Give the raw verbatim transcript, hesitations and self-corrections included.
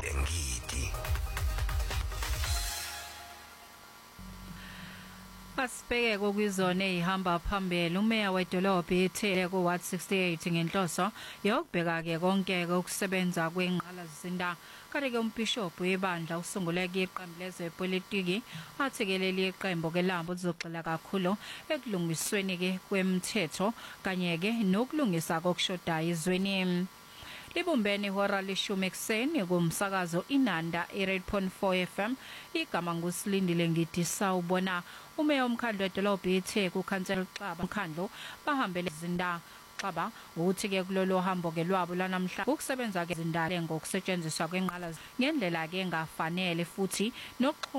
engidi. Asibheke kwizona ehamba phambili umeya wedolobha ethele ku Ward sixty-eight ngenhloso yokubheka ke konke ukusebenza kwengqalasizinda kanti ke umbishophu webandla usunguleke iqembu lezepolitiki athekelele iqembu ke lambo uzogxila kakhulu ekulungisweni ke kwemthetho kanye ke nokulungisa kokushodayo izweni. Libumbene ihora lishumi ekseni kumsakazo Inanda eight point four F M igama ngusilindile ngidi sawubona umeya womkhandlu wedolobha ethe kuKhansela Xaba umkhandlu bahambele izinda Xaba uthi ke kulolo hambo ke lwabo lanamhla ukusebenza ke izindale ngokusetshenziswa kwenqala ngendlela ke engafanele futhi no